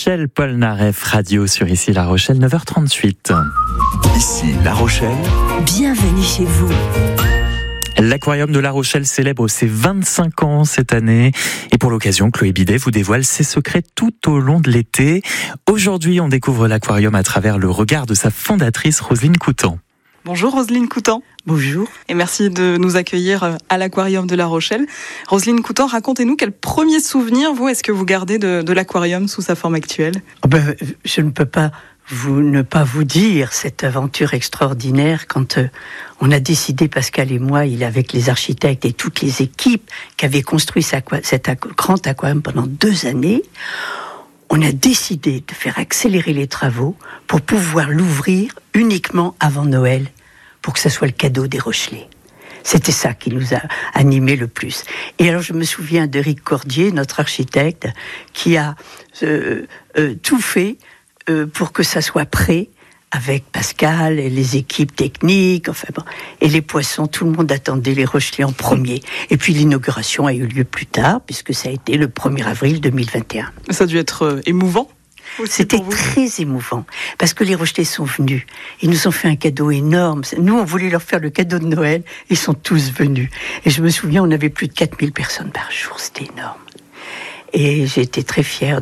Michel Polnareff, radio sur Ici La Rochelle, 9h38. Ici La Rochelle. Bienvenue chez vous. L'Aquarium de La Rochelle célèbre ses 25 ans cette année. Et pour l'occasion, Chloé Bidet vous dévoile ses secrets tout au long de l'été. Aujourd'hui, on découvre l'Aquarium à travers le regard de sa fondatrice, Roselyne Coutan. Bonjour Roselyne Coutan. Bonjour. Et merci de nous accueillir à l'Aquarium de La Rochelle. Roselyne Coutan, racontez-nous quel premier souvenir, est-ce que vous gardez de l'Aquarium sous sa forme actuelle ? Je ne peux pas ne pas vous dire cette aventure extraordinaire quand on a décidé, Pascal et moi, avec les architectes et toutes les équipes qui avaient construit cet grand aquarium pendant 2 années, on a décidé de faire accélérer les travaux pour pouvoir l'ouvrir uniquement avant Noël, pour que ça soit le cadeau des Rochelais. C'était ça qui nous a animés le plus. Et alors je me souviens d'Éric Cordier, notre architecte, qui a tout fait pour que ça soit prêt, avec Pascal et les équipes techniques, et les poissons, tout le monde attendait les Rochelais en premier. Et puis l'inauguration a eu lieu plus tard, puisque ça a été le 1er avril 2021. Ça a dû être émouvant. C'était très émouvant, parce que les Rochelais sont venus. Ils nous ont fait un cadeau énorme. Nous, on voulait leur faire le cadeau de Noël. Ils sont tous venus. Et je me souviens, on avait plus de 4000 personnes par jour. C'était énorme. Et j'ai été très fière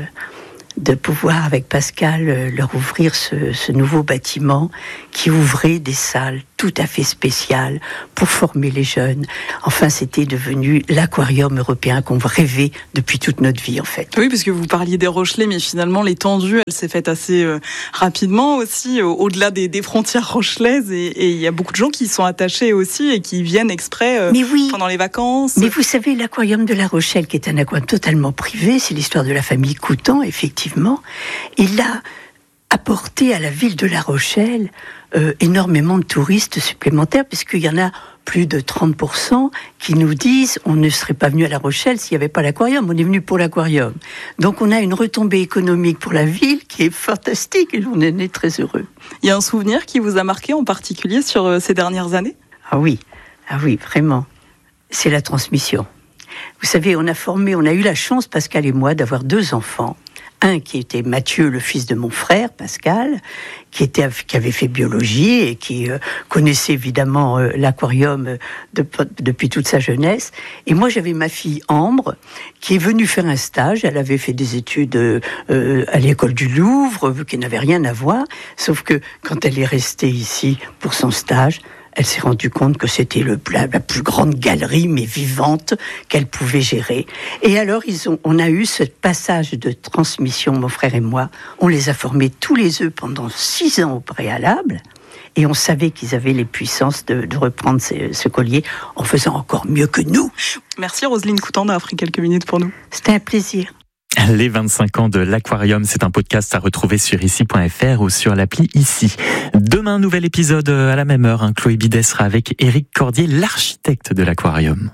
de pouvoir, avec Pascal, leur ouvrir ce nouveau bâtiment qui ouvrait des salles tout à fait spéciales pour former les jeunes. Enfin, c'était devenu l'aquarium européen qu'on rêvait depuis toute notre vie, en fait. Oui, parce que vous parliez des Rochelais, mais finalement, l'étendue, elle s'est faite assez rapidement aussi, au-delà des frontières rochelaises. Et il y a beaucoup de gens qui y sont attachés aussi et qui viennent exprès pendant les vacances. Mais vous savez, l'aquarium de La Rochelle, qui est un aquarium totalement privé, c'est l'histoire de la famille Coutan, effectivement. Il a apporté à la ville de La Rochelle énormément de touristes supplémentaires, puisqu'il y en a plus de 30% qui nous disent on ne serait pas venu à La Rochelle s'il n'y avait pas l'aquarium, on est venu pour l'aquarium. Donc on a une retombée économique pour la ville qui est fantastique et on en est très heureux. Il y a un souvenir qui vous a marqué en particulier sur ces dernières années ? Ah oui, vraiment. C'est la transmission. Vous savez, on a eu la chance, Pascal et moi, d'avoir 2 enfants. Un qui était Mathieu, le fils de mon frère, Pascal, qui avait fait biologie et qui connaissait évidemment l'aquarium depuis toute sa jeunesse. Et moi, j'avais ma fille Ambre, qui est venue faire un stage. Elle avait fait des études à l'école du Louvre, qui n'avait rien à voir. Sauf que quand elle est restée ici pour son stage, elle s'est rendue compte que c'était la plus grande galerie, mais vivante, qu'elle pouvait gérer. Et alors, on a eu ce passage de transmission, mon frère et moi. On les a formés tous les œufs pendant 6 ans au préalable. Et on savait qu'ils avaient les puissances de reprendre ce collier en faisant encore mieux que nous. Merci Roselyne Coutan d'avoir pris quelques minutes pour nous. C'était un plaisir. Les 25 ans de l'Aquarium, c'est un podcast à retrouver sur ici.fr ou sur l'appli Ici. Demain, nouvel épisode à la même heure. Chloé Bidet sera avec Éric Cordier, l'architecte de l'Aquarium.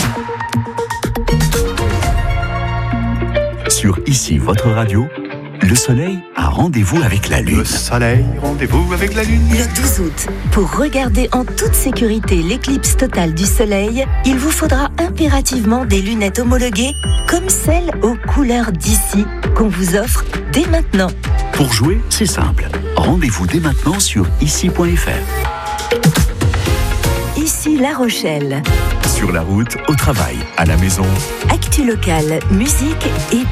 Sur Ici, votre radio, le soleil a rendez-vous avec la lune. Le soleil, rendez-vous avec la lune. Le 12 août, pour regarder en toute sécurité l'éclipse totale du soleil, il vous faudra impérativement des lunettes homologuées comme celles aux couleurs d'Ici qu'on vous offre dès maintenant. Pour jouer, c'est simple. Rendez-vous dès maintenant sur ici.fr. Ici La Rochelle. Sur la route, au travail, à la maison. Actu locale, musique et